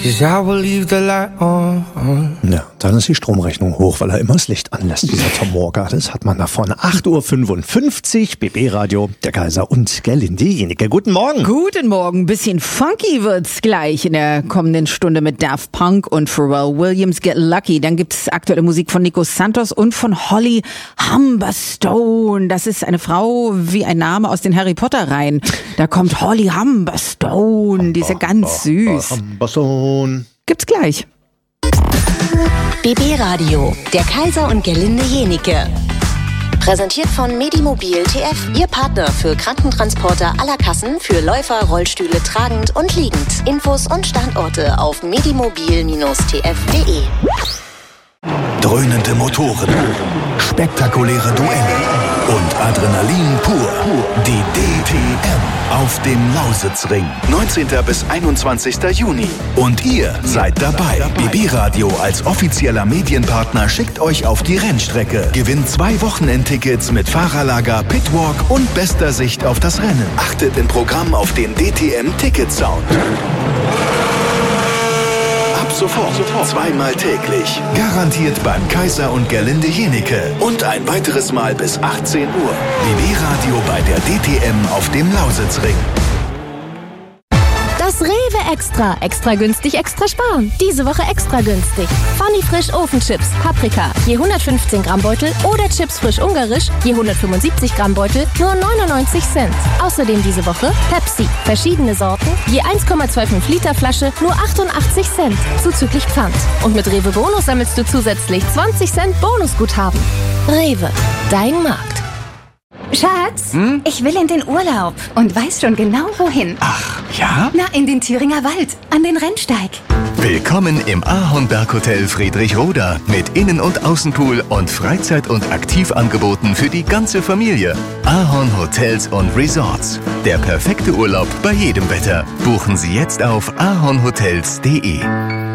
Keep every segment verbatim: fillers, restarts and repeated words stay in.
'cause I will leave the light on. Ja, dann ist die Stromrechnung hoch, weil er immer das Licht anlässt, dieser Tom Walker. Das hat man davon. acht Uhr fünfundfünfzig, B B-Radio, der Kaiser und Gerlinde Jenike. Guten Morgen. Guten Morgen. Bisschen funky wird's gleich in der kommenden Stunde mit Daft Punk und Pharrell Williams, Get Lucky. Dann gibt's aktuelle Musik von Nico Santos und von Holly Humberstone. Das ist eine Frau wie ein Name aus den Harry Potter Reihen. Da kommt Holly Humberstone. Die ist ja ganz süß. Humberstone. Gibt's gleich. B B-Radio, der Kaiser und Gerlinde Jenike. Präsentiert von Medimobil T F, Ihr Partner für Krankentransporter aller Kassen für Läufer, Rollstühle tragend und liegend. Infos und Standorte auf medimobil T F punkt de. Dröhnende Motoren, spektakuläre Duelle und Adrenalin pur. Die D T M auf dem Lausitzring. neunzehnten bis einundzwanzigsten Juni. Und ihr seid dabei. B B-Radio als offizieller Medienpartner schickt euch auf die Rennstrecke. Gewinnt zwei Wochenendtickets mit Fahrerlager, Pitwalk und bester Sicht auf das Rennen. Achtet im Programm auf den D T M-Ticket-Sound. Sofort, zweimal täglich. Garantiert beim Kaiser und Gerlinde Jenike. Und ein weiteres Mal bis achtzehn Uhr. B B-Radio bei der D T M auf dem Lausitzring. Das Rewe Extra. Extra günstig, extra sparen. Diese Woche extra günstig. Funny Frisch Ofenchips, Paprika, je hundertfünfzehn Gramm Beutel oder Chips Frisch Ungarisch, je hundertfünfundsiebzig Gramm Beutel, nur neunundneunzig Cent. Außerdem diese Woche Pepsi, verschiedene Sorten, je eins Komma fünfundzwanzig Liter Flasche, nur achtundachtzig Cent, zuzüglich Pfand. Und mit Rewe Bonus sammelst du zusätzlich zwanzig Cent Bonusguthaben. Rewe, dein Markt. Schatz, hm? Ich will in den Urlaub und weiß schon genau wohin. Ach, ja? Na, in den Thüringer Wald, an den Rennsteig. Willkommen im Ahornberg-Hotel Friedrichroda mit Innen- und Außenpool und Freizeit- und Aktivangeboten für die ganze Familie. Ahorn Hotels und Resorts. Der perfekte Urlaub bei jedem Wetter. Buchen Sie jetzt auf ahornhotels punkt de.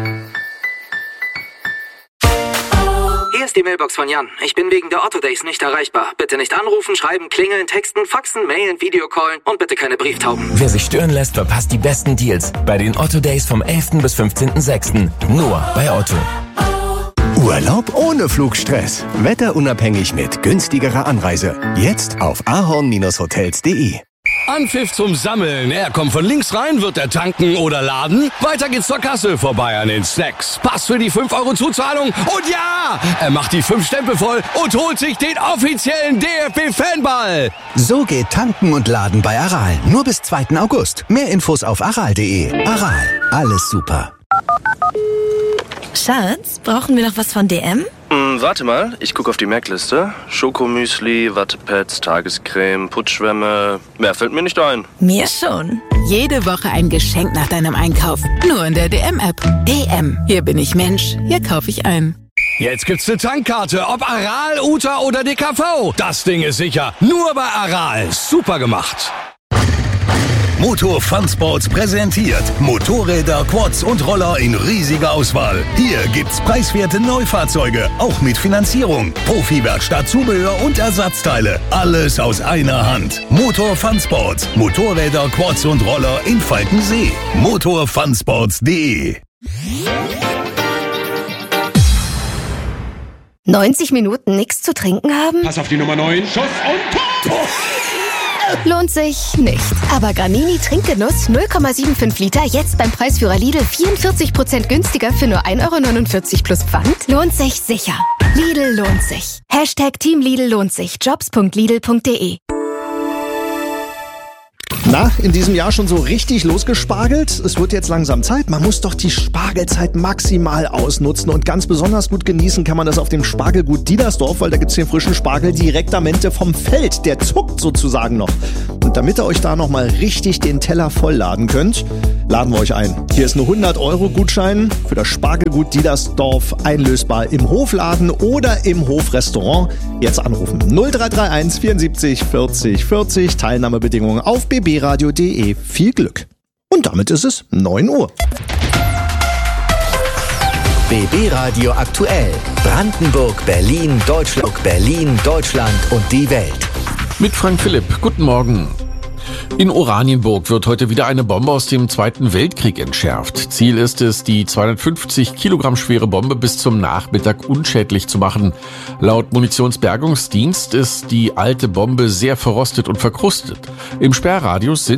Hier ist die Mailbox von Jan. Ich bin wegen der Otto Days nicht erreichbar. Bitte nicht anrufen, schreiben, klingeln, texten, faxen, mailen, Videocallen und bitte keine Brieftauben. Wer sich stören lässt, verpasst die besten Deals bei den Otto Days vom elften bis fünfzehnten sechsten Nur bei Otto. Urlaub ohne Flugstress. Wetterunabhängig mit günstigerer Anreise. Jetzt auf ahorn hotels punkt de. Anpfiff zum Sammeln. Er kommt von links rein, wird er tanken oder laden. Weiter geht's zur Kasse, vorbei an den Snacks. Pass für die fünf Euro Zuzahlung. Und ja, er macht die fünf Stempel voll und holt sich den offiziellen D F B-Fanball. So geht tanken und laden bei Aral. Nur bis zweiten August. Mehr Infos auf aral punkt de. Aral, alles super. Schatz, brauchen wir noch was von D M? Hm, warte mal, ich gucke auf die Merkliste. Schokomüsli, Wattepads, Tagescreme, Putzschwämme. Mehr fällt mir nicht ein. Mir schon. Jede Woche ein Geschenk nach deinem Einkauf. Nur in der D M-App. D M. Hier bin ich Mensch. Hier kaufe ich ein. Jetzt gibt's eine Tankkarte, ob Aral, Uta oder D K V. Das Ding ist sicher. Nur bei Aral. Super gemacht. Motor Fun Sports präsentiert Motorräder, Quads und Roller in riesiger Auswahl. Hier gibt's preiswerte Neufahrzeuge, auch mit Finanzierung. Profi-Werkstatt, Zubehör und Ersatzteile. Alles aus einer Hand. Motor Fun Sports. Motorräder, Quads und Roller in Falkensee. motor fun sports punkt de. neunzig Minuten nichts zu trinken haben? Pass auf die Nummer neun. Schuss und Tor! Lohnt sich nicht. Aber Granini Trinkgenuss null Komma fünfundsiebzig Liter jetzt beim Preisführer Lidl vierundvierzig Prozent günstiger für nur ein Euro neunundvierzig plus Pfand? Lohnt sich sicher. Lidl lohnt sich. Hashtag Team Lidl lohnt sich. jobs punkt lidl punkt de. Na, in diesem Jahr schon so richtig losgespargelt? Es wird jetzt langsam Zeit. Man muss doch die Spargelzeit maximal ausnutzen. Und ganz besonders gut genießen kann man das auf dem Spargelgut Diedersdorf, weil da gibt's den frischen Spargel direktamente vom Feld. Der zuckt sozusagen noch. Und damit ihr euch da nochmal richtig den Teller vollladen könnt, laden wir euch ein. Hier ist ein hundert Euro Gutschein für das Spargelgut Diedersdorf, einlösbar im Hofladen oder im Hofrestaurant. Jetzt anrufen. null drei drei eins vierundsiebzig vierzig vierzig. Teilnahmebedingungen auf b b radio punkt de. Viel Glück. Und damit ist es neun Uhr. B B-Radio aktuell. Brandenburg, Berlin, Deutschland, Berlin, Deutschland und die Welt. Mit Frank Philipp. Guten Morgen. In Oranienburg wird heute wieder eine Bombe aus dem Zweiten Weltkrieg entschärft. Ziel ist es, die zweihundertfünfzig Kilogramm schwere Bombe bis zum Nachmittag unschädlich zu machen. Laut Munitionsbergungsdienst ist die alte Bombe sehr verrostet und verkrustet. Im Sperrradius sind